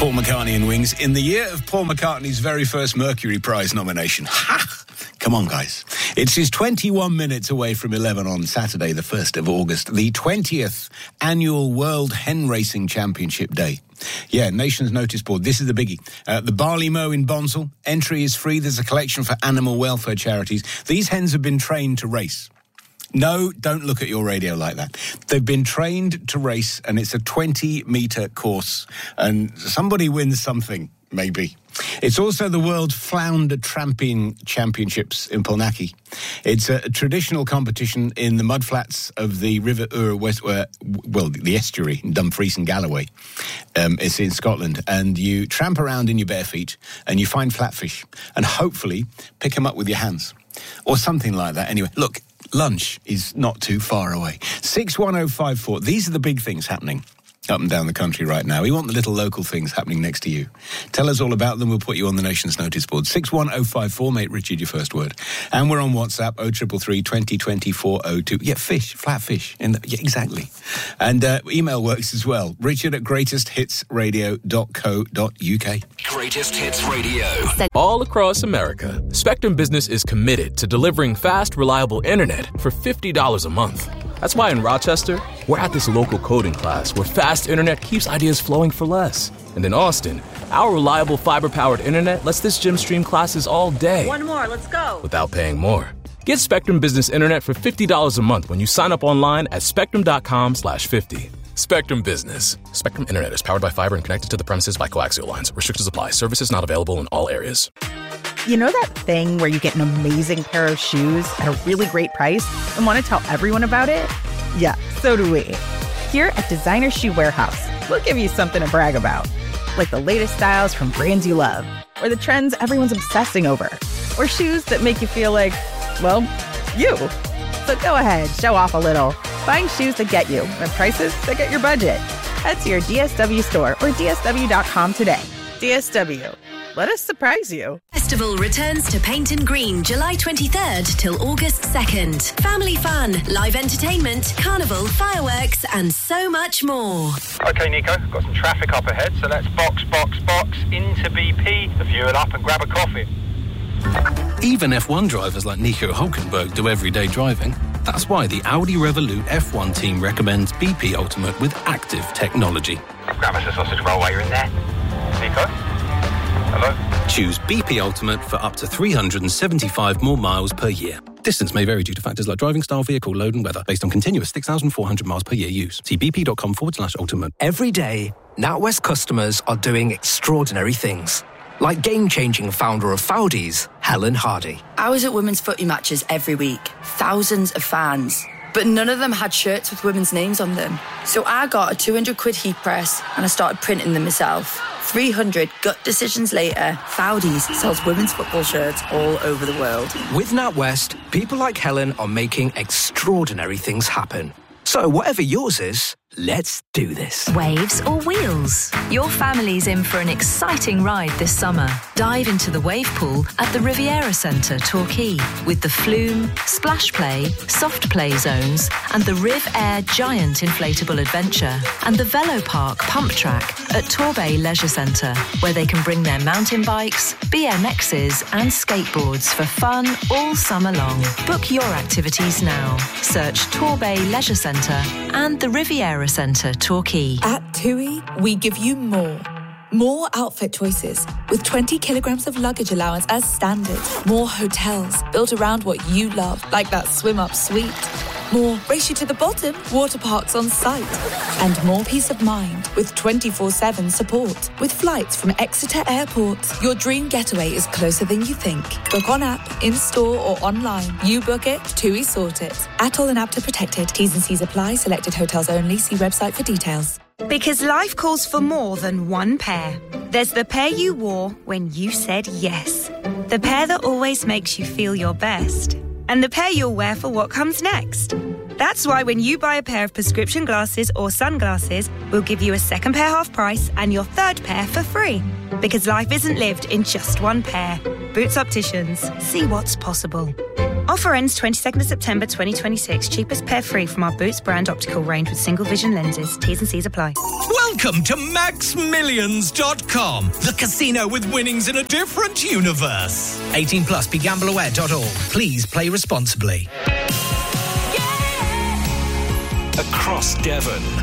Paul McCartney and Wings in the year of Paul McCartney's very first Mercury Prize nomination. Ha! Come on, guys. It's just 21 minutes away from 11 on Saturday, the 1st of August, the 20th annual World Hen Racing Championship Day. Yeah, Nations Notice Board. This is the biggie. The Barley Mow in Bonsall. Entry is free. There's a collection for animal welfare charities. These hens have been trained to race. No, don't look at your radio like that. They've been trained to race, and it's a 20-metre course. And somebody wins something, maybe. It's also the World Flounder Tramping Championships in Polnackie. It's a traditional competition in the mudflats of the River the estuary in Dumfries and Galloway. It's in Scotland. And you tramp around in your bare feet and you find flatfish and hopefully pick them up with your hands or something like that. Anyway, look, lunch is not too far away. 61054. These are the big things happening up and down the country right now. We want the little local things happening next to you. Tell us all about them. We'll put you on the Nation's Notice Board. 61054, mate Richard, your first word. And we're on WhatsApp, 0333 2020 402. Yeah, fish, flat fish. Yeah, exactly. And email works as well. Richard at greatesthitsradio.co.uk. Greatest Hits Radio. All across America, Spectrum Business is committed to delivering fast, reliable internet for $50 a month. That's why in Rochester, we're at this local coding class where fast internet keeps ideas flowing for less. And in Austin, our reliable fiber-powered internet lets this gym stream classes all day. One more, let's go. Without paying more. Get Spectrum Business Internet for $50 a month when you sign up online at spectrum.com/50. Spectrum Business. Spectrum Internet is powered by fiber and connected to the premises by coaxial lines. Restrictions apply. Services not available in all areas. You know that thing where you get an amazing pair of shoes at a really great price and want to tell everyone about it? Yeah, so do we. Here at Designer Shoe Warehouse, we'll give you something to brag about. Like the latest styles from brands you love, or the trends everyone's obsessing over, or shoes that make you feel like, well, you. So go ahead, show off a little. Find shoes that get you at prices that get your budget. Head to your DSW store or DSW.com today. DSW. Let us surprise you. Festival returns to Paynton Green July 23rd till August 2nd. Family fun, live entertainment, carnival, fireworks, and so much more. OK, Nico, got some traffic up ahead, so let's box into BP, to fuel up and grab a coffee. Even F1 drivers like Nico Hülkenberg do everyday driving. That's why the Audi Revolut F1 team recommends BP Ultimate with active technology. Grab us a sausage roll while you're in there. Nico? Hello? Choose BP Ultimate for up to 375 more miles per year. Distance may vary due to factors like driving style, vehicle load and weather, based on continuous 6,400 miles per year use. See bp.com/ultimate. Every day, NatWest customers are doing extraordinary things. Like game-changing founder of Foudies, Helen Hardy. I was at women's footy matches every week. Thousands of fans. But none of them had shirts with women's names on them. So I got a 200 quid heat press and I started printing them myself. 300 gut decisions later, Foudies sells women's football shirts all over the world. With NatWest, people like Helen are making extraordinary things happen. So whatever yours is, let's do this. Waves or wheels? Your family's in for an exciting ride this summer. Dive into the wave pool at the Riviera Centre, Torquay, with the Flume, Splash Play, Soft Play zones, and the Riv Air Giant Inflatable Adventure, and the Velo Park Pump Track at Torbay Leisure Centre, where they can bring their mountain bikes, BMXs, and skateboards for fun all summer long. Book your activities now. Search Torbay Leisure Centre and the Riviera Centre, Torquay. At TUI, we give you more. More outfit choices with 20 kilograms of luggage allowance as standard. More hotels built around what you love, like that swim-up suite. More race you to the bottom water parks on site. And more peace of mind with 24/7 support. With flights from Exeter Airport. Your dream getaway is closer than you think. Book on app, in-store or online. You book it, TUI sort it. Atoll and APTA protected. T's and C's apply. Selected hotels only. See website for details. Because life calls for more than one pair. There's the pair you wore when you said yes. The pair that always makes you feel your best. And the pair you'll wear for what comes next. That's why when you buy a pair of prescription glasses or sunglasses, we'll give you a second pair half price and your third pair for free. Because life isn't lived in just one pair. Boots Opticians. See what's possible. Offer ends 22nd of September 2026. Cheapest pair free from our Boots brand optical range with single vision lenses. T's and C's apply. Welcome to MaxMillions.com, the casino with winnings in a different universe. 18 plus, begambleaware.org. Please play responsibly. Across Devon,